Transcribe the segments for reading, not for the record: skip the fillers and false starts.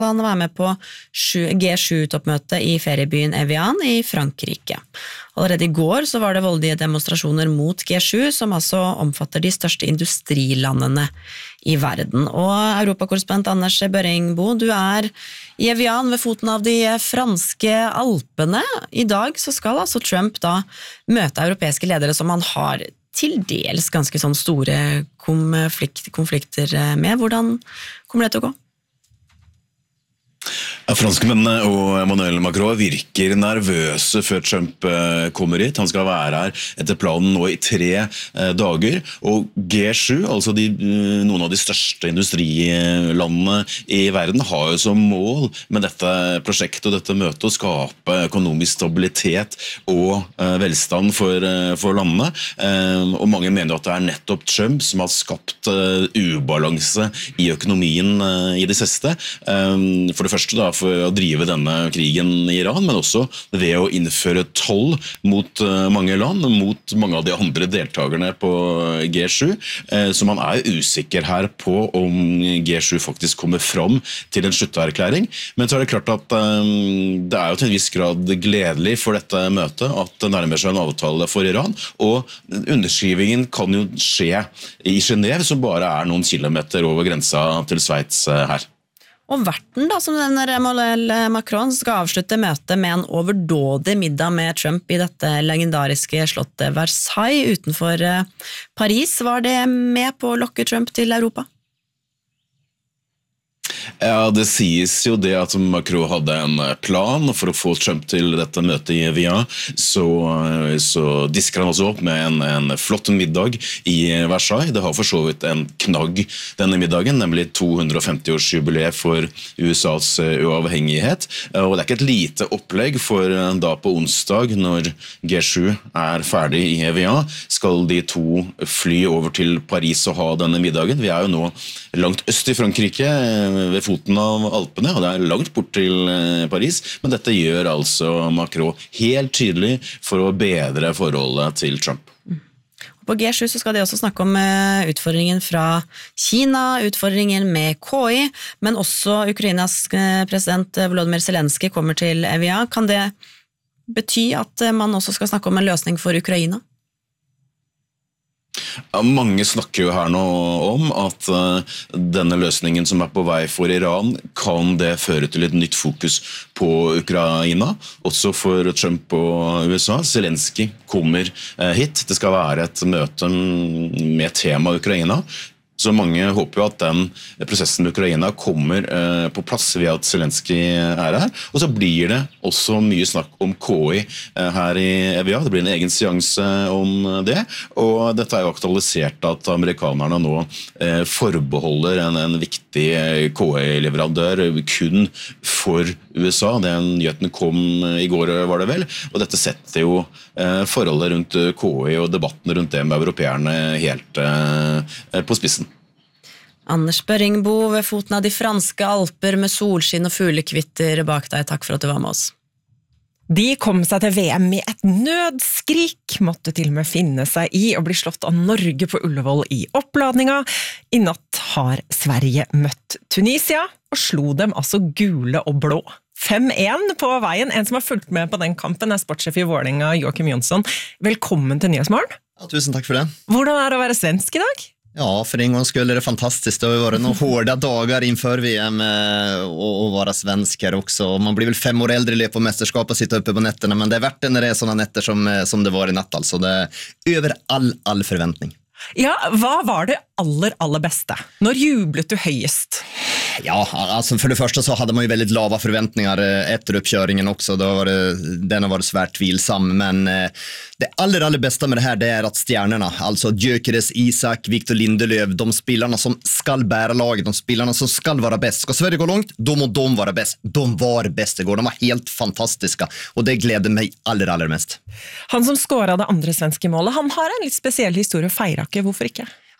Han var med på G7-toppmøtet i feriebyen Evian i Frankrike. Allerede i går så var det voldelige demonstrasjoner mot G7, som altså omfatter de største industrilandene i verden. Og europakorrespondent Anders Børringbo, du i Evian ved foten av de franske Alpene. I dag så skal altså Trump da møte europeiske ledere som han har til dels ganske sånn store konflikter med. Hvordan kommer det til å gå? Franskmennene og Emmanuel Macron virker nervøse før Trump kommer hit. Han skal være her etter planen nå i 3 dager. Og G7, altså noen av de største industrilandene i verden, har jo som mål med dette prosjektet og dette møtet å skape økonomisk stabilitet og velstand for landene. Og mange mener at det nettopp Trump som har skapt ubalanse i økonomien i det siste. For det første da, for å drive denne krigen i Iran, men også ved å innføre toll mot mange land, mot mange av de andre deltakerne på G7. Så man usikker her på om G7 faktisk kommer fram til en slutterklæring. Men så det klart at det jo til en viss grad gledelig for dette møtet at det nærmer seg en avtale for Iran, og underskrivingen kan jo skje i Genève, som bare noen kilometer over grensa til Sveits her. Og verten da, som Emmanuel Macron skal avslutte møtet med en overdådig middag med Trump i dette legendariske slottet Versailles utenfor Paris. Var det med på å lokke Trump til Europa? Ja, det sies jo det at Macron hadde en plan for å få Trump til dette møtet i Evian, så disker han også opp med en flott middag i Versailles. Det har for så vidt en knagg denne middagen, nemlig 250-årsjubileet for USAs uavhengighet. Og det ikke et lite opplegg, for da på onsdag, når G7 ferdig i Evian, skal de to fly over til Paris og ha denne middagen. Vi jo nå langt øst i Frankrike, ved foten av Alpene, og det langt bort til Paris, men dette gjør altså Macron helt tydelig for å bedre forholdet til Trump. På G7 så skal de også snakke om utfordringen fra Kina, utfordringen med KI, men også Ukrainas president Volodymyr Zelensky kommer til Evian. Kan det bety at man også skal snakke om en løsning for Ukraina? Ja, mange snakker jo her nå om at denne løsningen som på vei for Iran, kan det føre til et nytt fokus på Ukraina, også for Trump og USA. Zelensky kommer hit. Det skal være et møte med tema Ukraina. Så mange håper jo at den prosessen med Ukraina kommer på plass ved at Zelensky her. Og så blir det også mye snakk om KI her i Evian. Det blir en egen seanse om det. Og dette jo aktualisert at amerikanerne nå forbeholder en viktig KI-leverandør kun for USA. Den nyheten kom i går, var det vel. Og dette setter jo forholdet rundt KI og debatten rundt det med europeerne helt på spissen. Anders Børringbo ved foten av de franske Alper med solskinn og fuglekvitter bak deg. Takk for at du var med oss. De kom seg til VM med et nødskrik, måtte til og med finne seg i å bli slått av Norge på Ullevål i oppladninga. I natt har Sverige møtt Tunisia og slo dem altså gule og blå. 5-1 på veien. En som har fulgt med på den kampen sportssjef i Vålerenga, Joakim Jonsson. Velkommen til Nyhetsmorgen. Ja, tusen takk for det. Hvordan det å være svensk i dag? Ja, för en gång skulle det fantastiskt. Det har ju varit några hårda dagar inför VM och vara svenskar också. Man blir väl 5 år äldre i på mästerskap och sitta uppe på nätterna, men det värt det när det såna nätter som det var i natt. Alltså det över all förväntning. Ja, hva var det aller bästa? Når jublet du høyest? Ja, alltså för det första så hade man ju väldigt lava förväntningar efter uppkörningen också. Den har varit svärt tvilsam, men det aller bästa med det här det är att stjärnorna, alltså Gyökeres, Isak, Victor Lindelöf, de spelarna som skall bära laget, de spelarna som skall vara bäst. Ska Sverige gå långt, då må de vara bäst. De var bäst igår, de var helt fantastiska och det gläder mig aller mest. Han som skårade det andre svenske målet, han har en litt spesiell historie, feirer ikke, hvorfor ikke?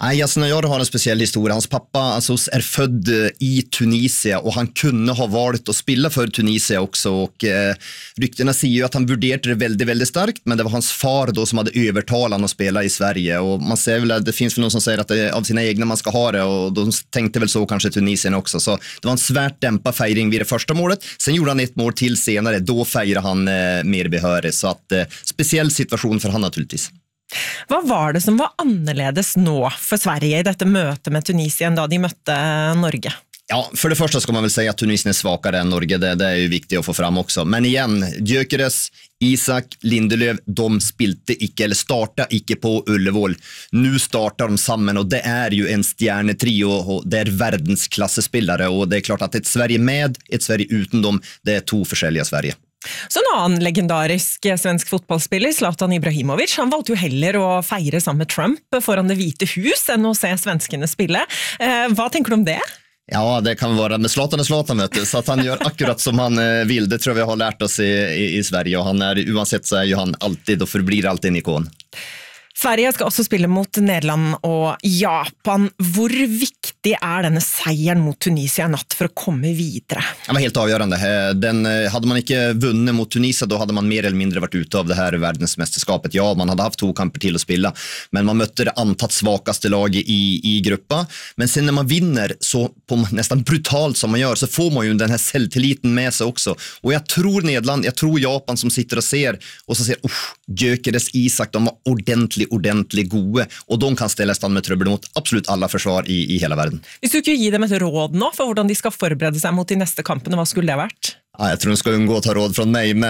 Nej, Yasin Ayari har en speciell historia. Hans pappa alltså, är född i Tunisia och han kunde ha valt att spela för Tunisia också och ryktena säger ju att han vurderade det väldigt, väldigt starkt, men det var hans far då som hade övertalat honom att spela i Sverige och man säger väl att det finns väl någon som säger att det är av sina egna man ska ha det och de tänkte väl så kanske Tunisien också, så det var en svärt dämpad feiring vid det första målet. Sen gjorde han ett mål till senare, då firade han mer behörig, så att speciell situation för han naturligtvis. Hva var det som var annerledes nå for Sverige i dette møtet med Tunisien da de møtte Norge? Ja, för det första ska man väl säga att Tunisien är svagare än Norge, det är ju viktigt att få fram också. Men igen, Gyökeres, Isak, Lindelöf, de spilte ikke, eller starta ikke på Ullevål. Nu startar de sammen, och det är ju en stjärnetrio, och det är världsklassespillare, och det är klart att ett Sverige med, ett Sverige utan dem, det är två forskjellige Sverige. Så en annen legendarisk svensk fotballspiller, Zlatan Ibrahimovic, han valgte jo heller å feire sammen med Trump foran det hvite hus enn å se svenskene spille. Hva tenker du om det? Ja, det kan vara med Zlatan vet du, så att han gör akkurat som han vill. Det tror jag vi har lärt oss i Sverige, och han är, oavsett så är ju han alltid och förblir alltid en ikon. Sverige skal også spille mot Nederland og Japan. Hvor viktig er denne seieren mot Tunisia i natt for å komme videre? Det var helt avgörande. Hade man inte vunnit mot Tunisia, då hade man mer eller mindre varit ute av det här världsmästerskapet. Ja, man hade haft 2 kamper till att spela, men man mötte det antatt svagaste lag i gruppa. Men sen när man vinner så på nästan brutalt som man gör, så får man ju den här självtilliten med sig också. Och jag tror Nederland, jag tror Japan som sitter och ser, och så ser, Gyökeres, Isak, de var ordentlig gode, og de kan stille stand med trøbbel mot absolutt alle forsvar i hele verden. Hvis du kunne gi dem et råd nå for hvordan de skal forberede seg mot de neste kampene, hva skulle det ha vært? Ja, jag tror de ska undgå att ta råd från mig,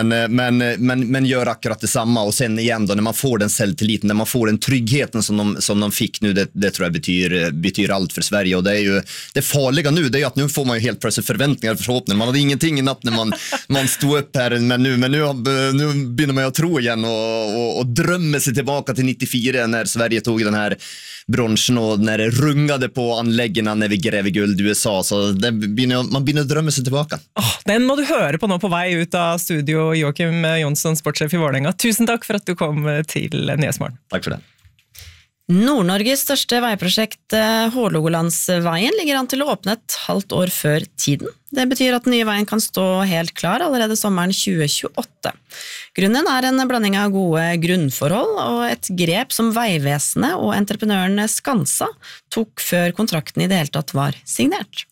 men gör akkurat detsamma, och sen igen då när man får den självtilliten, när man får den tryggheten som de fick nu, det tror jag betyder allt för Sverige, och det är ju det farliga nu, det är ju att nu får man ju helt plötsligt förväntningar och förhoppningar. Man hade ingenting i natt när man stod upp här, men nu börjar man ju att tro igen och drömmer sig tillbaka till 94 när Sverige tog den här bronsen och när det rungade på anläggarna när vi gräver guld i USA, så man börjar drömma sig tillbaka. Den må du høre på nå på vei ut av studio, Joakim Jonsson, sportssjef i Vålerenga. Tusen takk for at du kom til Nyhetsmorgen. Takk for det. Nord-Norges største veiprosjekt, Hålogalandsveien, ligger an til å åpne et halvt år før tiden. Det betyr at den nye veien kan stå helt klar allerede sommeren 2028. Grunnen er en blanding av gode grunnforhold og et grep som Veivesenet og entreprenøren Skansa tok før kontrakten i det hele tatt var signert.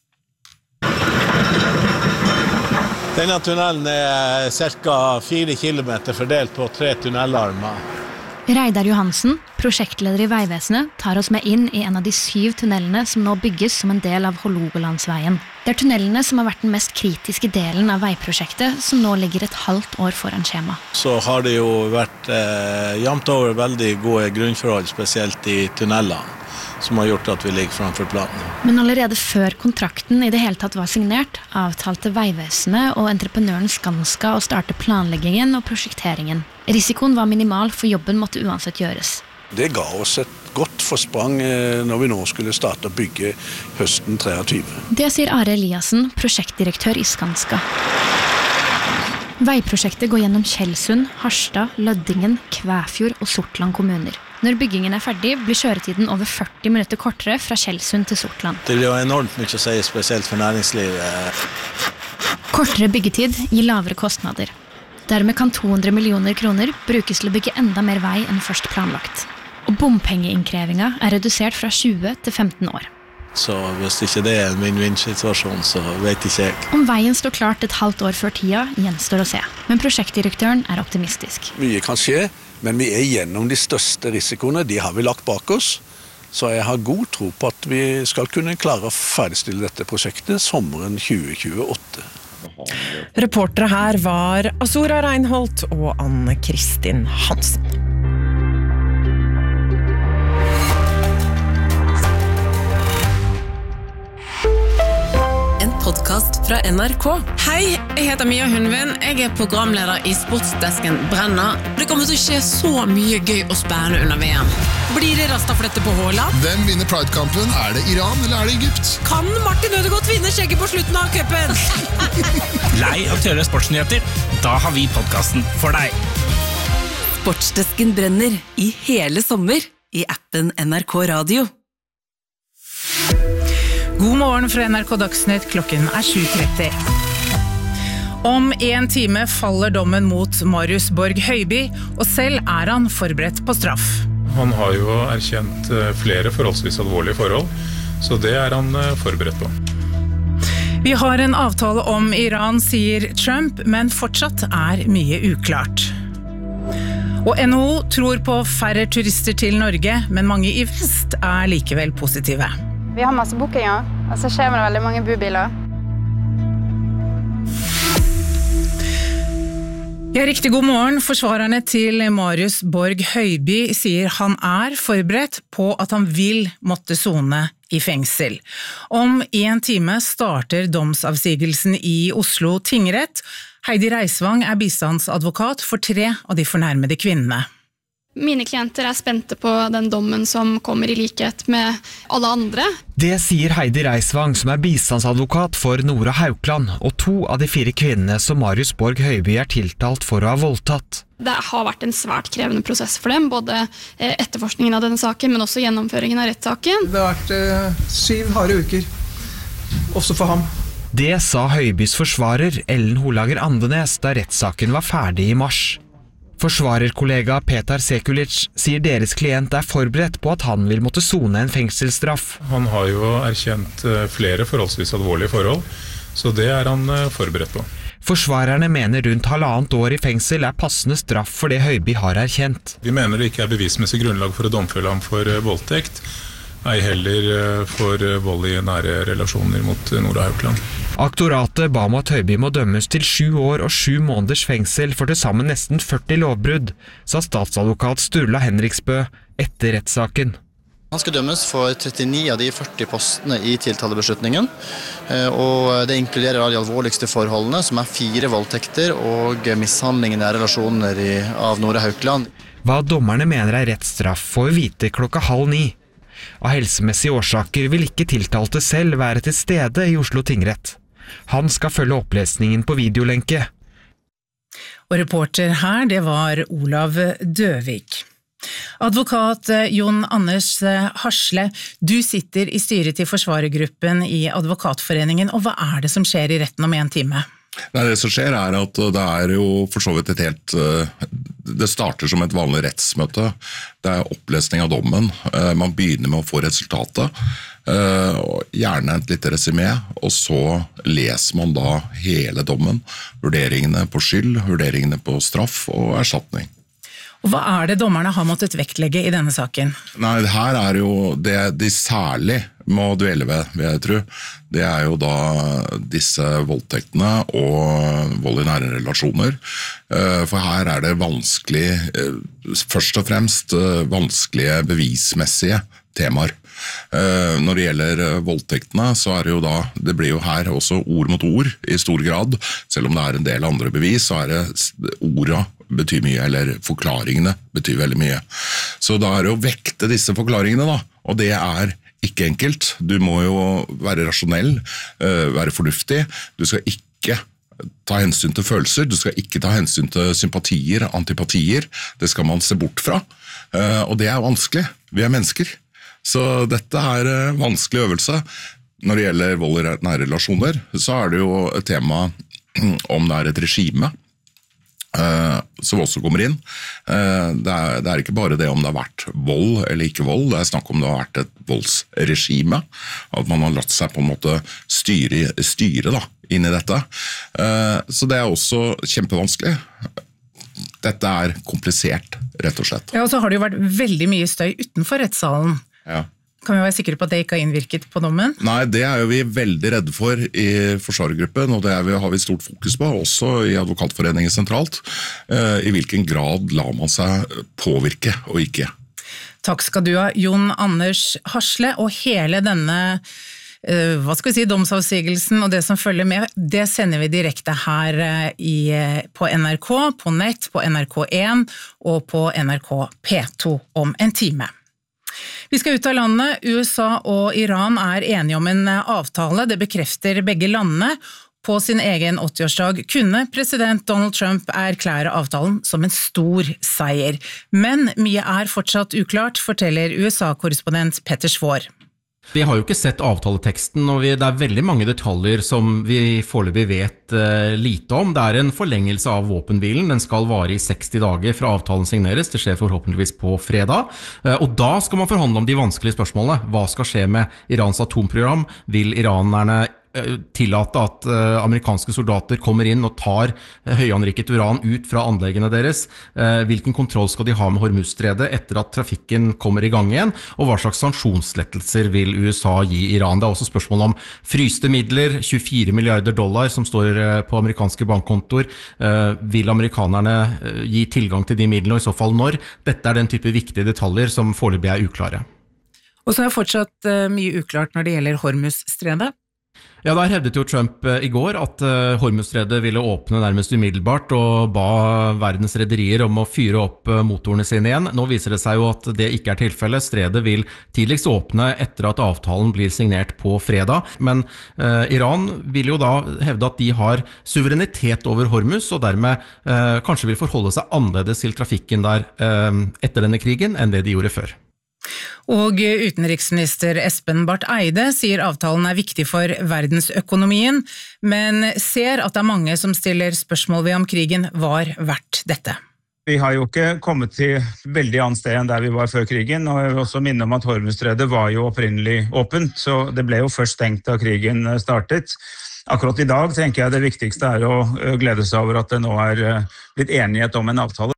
Denne tunnelen er ca. 4 kilometer fordelt på 3 tunnelarmer. Reidar Johansen, prosjektleder i Veivesenet, tar oss med inn i en av de 7 tunnelene som nå bygges som en del av Hålogalandsveien. Det er tunnelene som har vært den mest kritiske delen av veiprosjektet, som nå ligger et halvt år foran skjema. Så har det jo vært jevnt over veldig gode grunnforhold, spesielt i tunnelene, som har gjort at vi ligger framfor planen. Men allerede før kontrakten i det hele tatt var signert, avtalte Veivesenet og entreprenøren Skanska å starte planleggingen og prosjekteringen. Risikoen var minimal, for jobben måtte uansett gjøres. Det ga oss et godt forsprang når vi nå skulle starte å bygge høsten 23. Det sier Are Eliassen, prosjektdirektør i Skanska. Veiprosjektet går gjennom Tjeldsund, Harstad, Løddingen, Kvæfjord og Sortland kommuner. Når byggingen er ferdig, blir kjøretiden over 40 minutter kortere fra Tjeldsund til Sortland. Det blir jo enormt mye å si, spesielt for næringslivet. Kortere byggetid gir lavere kostnader. Dermed kan 200 millioner kroner brukes til å bygge enda mer vei enn først planlagt. Og bompengeinnkrevingen er redusert fra 20 til 15 år. Så hvis ikke det er en win-win-situasjon, så vet ikke jeg. Om veien står klart et halvt år før tida, gjenstår å se. Men prosjektdirektøren er optimistisk. Mye kan skje, men vi er gjennom de største risikoene, de har vi lagt bak oss. Så jeg har god tro på at vi skal kunne klare å ferdigstille dette prosjektet sommeren 2028. Reportere her var Azura Reinholt og Anne-Kristin Hansen. Podcast fra NRK. Hei, jeg heter Mia Hundvin. Jeg er programleder i sportsdesken Brenna. Det kommer til å skje så mye gøy og spennende under VM. Blir det rastaflette på Haaland? Hvem vinner Pride-kampen? Er det Iran eller er det Egypt? Kan Martin Ødegaard vinne skjegget på slutten av cupen? Lei av tørre sportsnyheter? Da har vi podcasten for deg. Sportsdesken brenner i hele sommer i appen NRK Radio. God morgen fra NRK Dagsnytt, klokken 7:30. Om 1 time faller dommen mot Marius Borg Høiby, og selv han forberedt på straff. Han har jo erkjent flere forholdsvis alvorlige forhold, så det han forberedt på. Vi har en avtale om Iran, sier Trump, men fortsatt mye uklart. Og NHO tror på færre turister til Norge, men mange i vest likevel positive. Vi har masse bookinger, og så kommer det veldig mange bubiler. Ja, riktig god morgen. Forsvarerne til Marius Borg Høiby sier han forberedt på at han vil måtte sone i fengsel. Om 1 time starter domsavsigelsen i Oslo tingrett. Heidi Reisvang bistandsadvokat for 3 av de fornærmede kvinnene. Mine klienter spente på den dommen som kommer i likhet med alle andre. Det sier Heidi Reisvang, som bistandsadvokat for Nora Haukland, og 2 av de 4 kvinnene som Marius Borg Høiby tiltalt for å ha voldtatt. Det har vært en svært krevende prosess for dem, både etterforskningen av denne saken, men også gjennomføringen av rettssaken. Det har vært 7 harde uker, også for ham. Det sa Høibys forsvarer, Ellen Holager Andenes, da rettssaken var ferdig i mars. Forsvarerkollega Petar Sekulic sier deres klient forberedt på at han vil måtte sone en fengselsstraff. Han har jo erkjent flere forholdsvis alvorlige forhold, så det han forberedt på. Forsvarerne mener rundt 1,5 år i fengsel passende straff for det Høiby har erkjent. Vi mener det ikke bevismessig grunnlag for å domfelle ham for voldtekt, ei heller for vold i nære relasjoner mot Nora Haukland. Aktoratet ba om at Høiby må dømmes til 7 år og 7 måneders fengsel for til sammen nesten 40 lovbrudd, sa statsadvokat Sturla Henriksbø etter rettssaken. Han skal dømmes for 39 av de 40 postene i tiltalebeslutningen, og det inkluderer de alvorligste forholdene, som 4 voldtekter og mishandling i nære relasjoner av Nora Haukland. Hva dommerne mener rettsstraff får vi vite 8:30. Av helsemessige årsaker vil ikke tiltalte selv være til stede i Oslo tingrett. Han skal følge opplesningen på videolenke. Og reporter her, det var Olav Døvik. Advokat Jon Anders Hasle, du sitter i styret til forsvarergruppen i Advokatforeningen, og hva det som skjer i retten om 1 time? Nei, det som skjer at det jo for så vidt det starter som et vanlig rettsmøte. Det opplesning av dommen. Man begynner med å få resultatet, gjerne et lite resumé, og så leser man da hele dommen. Vurderingene på skyld, vurderingene på straff og erstatning. Og hva det dommerne har måttet vektlegge i denne saken? Nei, her jo det de særlig må dvele ved, vil jeg tro. Det jo da disse voldtektene og vold i nære relasjoner. For her det vanskelig, først og fremst vanskelige bevismessige temaer. Når det gjelder voldtektene, så det jo da, det blir jo her også ord mot ord i stor grad. Selv om det en del andre bevis, så det orda betyr mye, eller forklaringene betyr veldig mye. Så da det å vekte disse forklaringene da, og det ikke enkelt. Du må jo være rasjonell, være fornuftig. Du skal ikke ta hensyn til følelser, du skal ikke ta hensyn til sympatier, antipatier. Det skal man se bort fra, og det vanskelig. Vi mennesker. Så dette en vanskelig øvelse. Når det gjelder vold i nære relasjoner, så det jo et tema om det et regime som også kommer inn. Det ikke bare det om det har vært vold eller ikke vold, det snakk om det har vært et voldsregime, at man har latt seg på en måte styre da, inn i dette. Så det også kjempevanskelig. Dette komplisert, rett og slett. Ja, og så har det jo vært veldig mye støy utenfor rettssalen. Ja. Kan vi være sikre på at det ikke har innvirket på dommen? Nei, det jo vi veldig redde for i forsvarergruppen, og det har vi stort fokus på, også i Advokatforeningen sentralt. I hvilken grad lar man seg påvirke og ikke? Takk skal du ha, Jon Anders Hasle, og hele denne domsavsigelsen og det som følger med, det sender vi direkte her på NRK, på nett, på NRK1 og på NRK P2 om 1 time. Vi skal ut av landet. USA og Iran enige om en avtale. Det bekrefter begge landene. På sin egen 80-årsdag kunne president Donald Trump erklære avtalen som en stor seier. Men mye fortsatt uklart, forteller USA-korrespondent Petter Svår. Vi har jo ikke sett avtaleteksten, og det veldig mange detaljer som vi foreløpig vet lite om. Det en forlengelse av våpenhvilen, den skal vare i 60 dager fra avtalen signeres, det skjer forhåpentligvis på fredag. Og da skal man forhandle om de vanskelige spørsmålene. Hva skal skje med Irans atomprogram? Vil iranerne tillate at amerikanske soldater kommer inn og tar høyanriket uran ut fra anleggene deres? Hvilken kontroll skal de ha med Hormuzstredet etter at trafikken kommer i gang igjen? Og hva slags sanksjonslettelser vil USA gi Iran? Det også spørsmål om fryste midler, 24 milliarder dollar som står på amerikanske bankkontor. Vil amerikanerne gi tilgang til de midlene, og i så fall når? Dette den type viktige detaljer som foreløpig uklare. Og så fortsatt mye uklart når det gjelder Hormuzstredet. Ja, der hevdet jo Trump i går at Hormuzstredet ville åpne nærmest umiddelbart og ba verdens rederier om å fyre opp motorene sine igjen. Nå viser det seg jo at det ikke tilfellet. Stredet vil tidligst åpne etter at avtalen blir signert på fredag. Men Iran vil jo da hevde at de har suverenitet over Hormuz, og dermed kanskje vil forholde seg annerledes til trafikken der etter denne krigen enn det de gjorde før. Og utenriksminister Espen Barth Eide sier avtalen viktig for verdensøkonomien, men ser at det mange som stiller spørsmål ved om krigen var verdt dette. Vi har jo ikke kommet til veldig annet sted enn der vi var før krigen, og jeg vil også minne om at Hormuzstredet var jo opprinnelig åpent, så det ble jo først stengt da krigen startet. Akkurat i dag tenker jeg det viktigste å glede seg over at det nå blitt enighet om en avtale.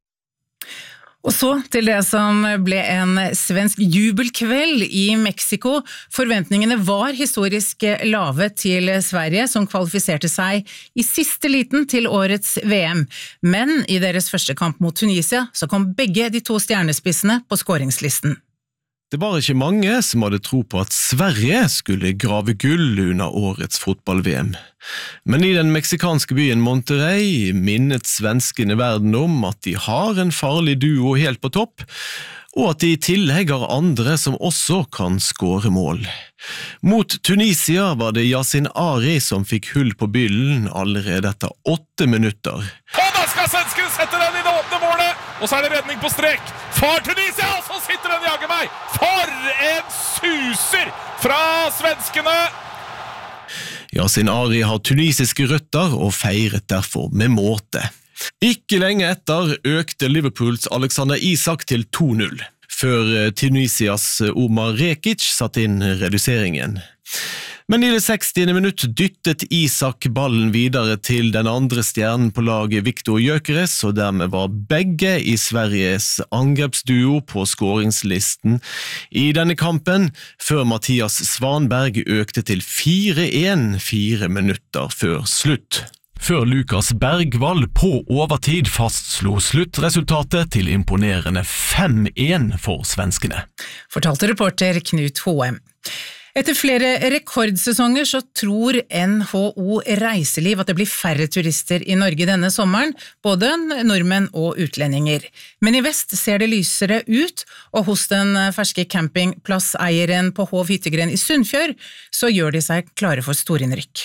Og så til det som ble en svensk jubelkveld i Mexico. Forventningene var historisk lave til Sverige, som kvalifiserte seg i siste liten til årets VM. Men i deres første kamp mot Tunisia så kom begge de to stjernespissene på skåringslisten. Det var ikke mange som hadde tro på at Sverige skulle grave gull under årets fotball-VM. Men i den meksikanske byen Monterrey minnet svenskene verden om at de har en farlig duo helt på topp, og at de i tillegg har andre som også kan skåre mål. Mot Tunisia var det Yasin Ari som fikk hull på byllen allerede etter 8 minutter. Og da skal svensken sette den i det åpne målet, og så det redning på strek. For Tunisia, så sitter den jager meg. For en suser fra svenskene! Yasin Ari har tunisiske røtter og feiret derfor med måte. Ikke lenge etter økte Liverpools Alexander Isak til 2-0, før Tunisias Omar Rekic satte inn reduseringen. Men i det 60. minutt dyttet Isak ballen videre til den andre stjernen på laget Viktor Gyökeres, og dermed var begge i Sveriges angrepsduo på skåringslisten i denne kampen, før Mathias Svanberg økte til 4-1 4 minutter før slutt. Før Lukas Bergvall på overtid fastslo sluttresultatet til imponerende 5-1 for svenskene. Fortalte reporter Knut Hoem. Etter flere rekordsesonger så tror NHO Reiseliv at det blir færre turister i Norge denne sommeren, både nordmenn og utlendinger. Men i vest ser det lysere ut, og hos den ferske campingplasseieren på Hov Hyttegren i Sunnfjord så gjør de seg klare for storinnrykk.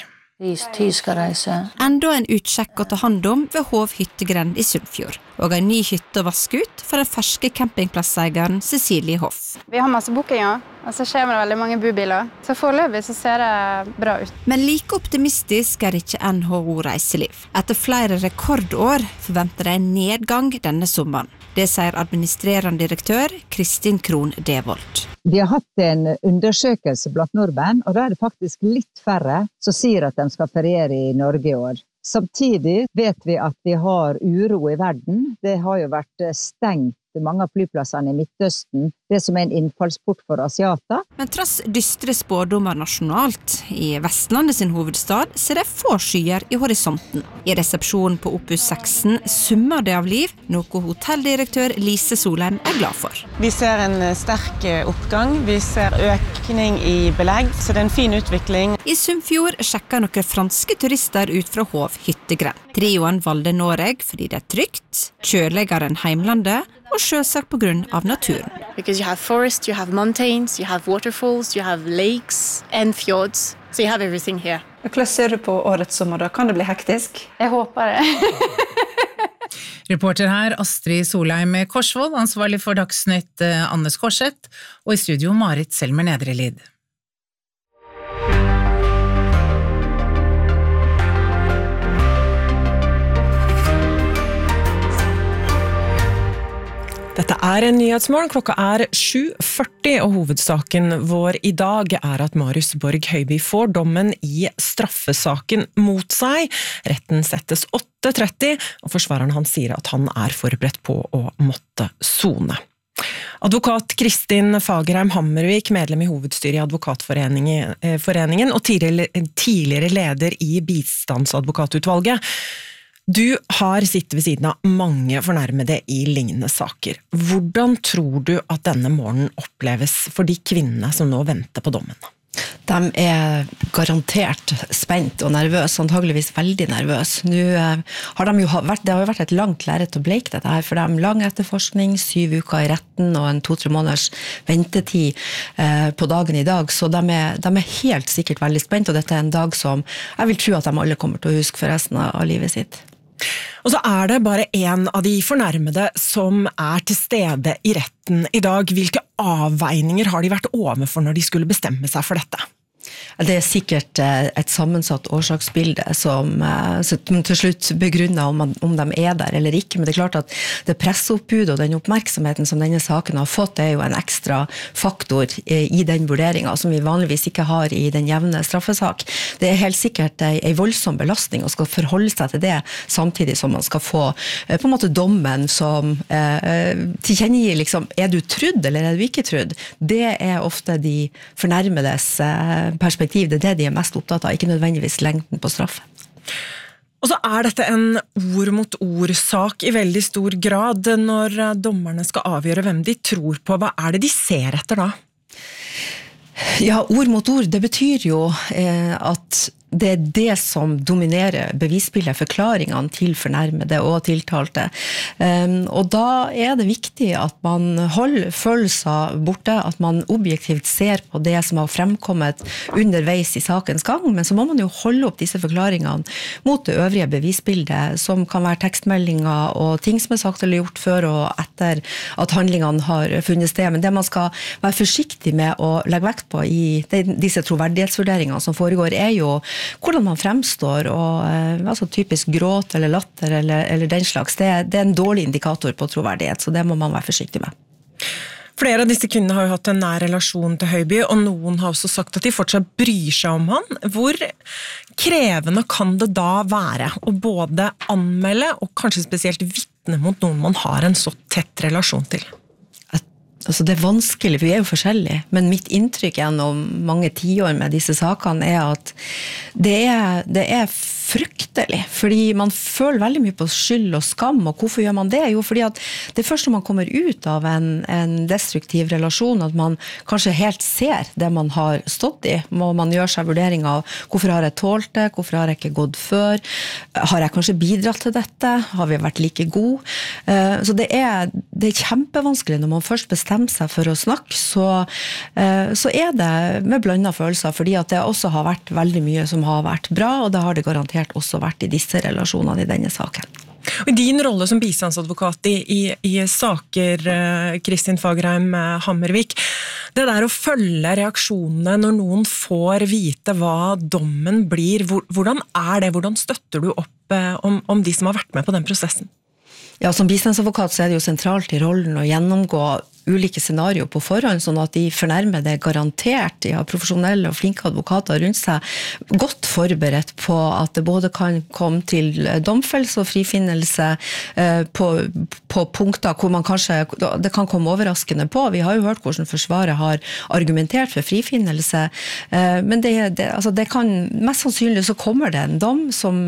Enda en utsjekk å ta hand om ved Hov Hyttegren i Sunnfjord, og en ny hytte å vaske ut for den ferske campingplasseieren Cecilie Hoff. Vi har masse bookinger, og så kommer det veldig mange bubiler. Så foreløpig så ser det bra ut. Men like optimistisk ikke NHO Reiseliv. Etter flere rekordår forventer de en nedgang denne sommeren. Det sier administrerende direktør Kristin Krohn Devold. Vi har hatt en undersøkelse blant nordmenn, og da det faktisk litt færre som sier at de skal feriere i Norge i år. Samtidig vet vi at vi har uro i verden. Det har jo vært stengt mange av flyplassene i Midtøsten, det som en innfallsport for asiater. Men trass dystre spådommer nasjonalt, i Vestlandet sin hovedstad ser det få skyer i horisonten. I resepsjonen på Opus 6 summer det av liv, noe hotelldirektør Lise Solheim glad for. Vi ser en sterk oppgang, vi ser økning i belegg, så det en fin utvikling. I Sunnfjord sjekker noen franske turister ut fra Hov Hyttegren. Trioen valgte Noreg fordi det trygt, kjøligere enn heimlandet, og selvsagt på grunn av naturen. Because you have forest, you have mountains, you have waterfalls, you have lakes and fjords. So you have everything here. Hvordan ser du på årets sommer da? Kan det bli hektisk? Jeg håper det. Reporter her Astrid Solheim Korsvold, ansvarlig for Dagsnytt Annes Korsett, og i studio Marit Selmer Nedrelid. Dette en Nyhetsmorgen, klokka 7:40, og hovedsaken vår I dag at Marius Borg Høiby får dommen I straffesaken mot seg. Retten settes 8:30, og forsvareren han sier at han forberedt på å måtte sone. Advokat Kristin Fagerheim Hammervik, medlem I hovedstyret I Advokatforeningen og tidligere leder I bistandsadvokatutvalget. Du har sittet ved siden av mange fornærmede I lignende saker. Hvordan tror du at denne morgenen oppleves for de kvinnene som nå venter på dommen? De garantert spent og nervøs, antageligvis veldig nervøs. Nå har det har jo vært et langt lerret å bleike dette her, for de lang etterforskning, 7 uker I retten og en 2-3 måneders ventetid på dagen I dag, så de helt sikkert veldig spent, og dette en dag som jeg vil tro at de alle kommer til å huske for resten av livet sitt. Og så det bare en av de fornærmede som til stede I retten I dag. Hvilke avveininger har de vært overfor når de skulle bestemme seg for dette? Det sikkert et sammensatt årsaksbilde som til slutt begrunner om de der eller ikke, men det klart at det presseoppbud og den oppmerksomheten som denne saken har fått jo en ekstra faktor I den vurderingen som vi vanligvis ikke har I den jevne straffesak. Det helt sikkert en voldsom belastning å skal forholde seg til det, samtidig som man skal få på en måte dommen som tilkjennegir liksom, du trudd eller du ikke trudd? Det ofte de fornærmedes perspektiv, det de mest opptatt av, ikke nødvendigvis lengden på straff. Og så dette en ord mot ord-sak I veldig stor grad når dommerne skal avgjøre hvem de tror på. Hva det de ser etter da? Ja, ord mot ord, det betyr jo at det det som dominerer bevisbildet, forklaringene til fornærmede og tiltalte. Og da det viktig at man holder følelser borte, at man objektivt ser på det som har fremkommet underveis I sakens gang, men så må man jo holde opp disse forklaringene mot det øvrige bevisbildet, som kan være tekstmeldinger og ting som sagt eller gjort før og etter at handlingene har funnet sted. Men det man skal være forsiktig med å legge vekt på I disse troverdighetsvurderingene som foregår, jo hvordan man fremstår, og altså typisk gråt eller latter eller den slags, det en dårlig indikator på troverdighet, så det må man være forsiktig med. Flere av disse kvinnene har jo hatt en nær relasjon til Høiby, og noen har også sagt at de fortsatt bryr seg om han. Hvor krevende kan det da være å både anmelde og kanskje spesielt vitne mot noen man har en så tett relasjon til? Altså det vanskelig, for vi jo forskjellige, men mitt inntrykk gjennom mange tiår med disse sakene at det fryktelig, fordi man føler veldig mye på skyld og skam, og hvorfor gjør man det? Jo, fordi at det først når man kommer ut av en destruktiv relasjon, at man kanskje helt ser det man har stått I, må man gjøre seg vurdering av hvorfor har jeg tålt det, hvorfor har jeg ikke gått før, har jeg kanskje bidratt til dette, har vi vært like god? Så det kjempevanskelig når man først bestemmer seg for å snakke, så det med blandet følelser, fordi at det også har vært veldig mye som har vært bra, og det har det garantert også vært I disse relasjonene I denne saken. Og I din rolle som bistandsadvokat I saker, Kristin Fagerheim Hammervik, det å følge reaksjonene når noen får vite hva dommen blir, hvordan det? Hvordan støtter du opp om de som har vært med på den prosessen? Ja, som bistandsadvokat så det jo sentralt I rollen å gjennomgå ulike scenarier på forhånd, sånn at de fornærmede garantert, de har profesjonelle og flinke advokater rundt seg, godt forberedt på at det både kan komme til domfellelse og frifinnelse på punkter hvor man kanskje, det kan komme overraskende på. Vi har jo hørt hvordan forsvaret har argumentert for frifinnelse, men det kan, mest sannsynlig så kommer det en dom som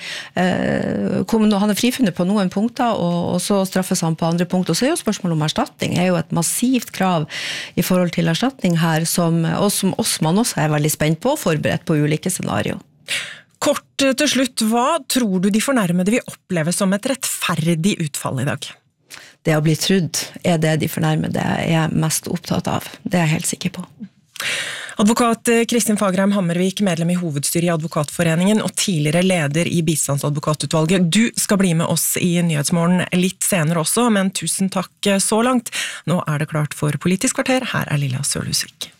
han frifunnet på noen punkter, og så straffes han på andre punkter. Og så jo spørsmålet om erstatning, jo et massivt krav I forhold til erstatning her, som man også veldig spent på og forberedt på ulike scenarier. Kort til slutt, hva tror du de fornærmede vil oppleve som et rettferdig utfall I dag? Det å bli trudd det de fornærmede mest opptatt av. Det jeg helt sikker på. Advokat Kristin Fagerheim Hammervik, medlem I hovedstyret I Advokatforeningen og tidligere leder I bistandsadvokatutvalget. Du skal bli med oss I Nyhetsmorgen litt senere også, men tusen takk så langt. Nå det klart for Politisk kvarter. Her Lilla Sølhusvik.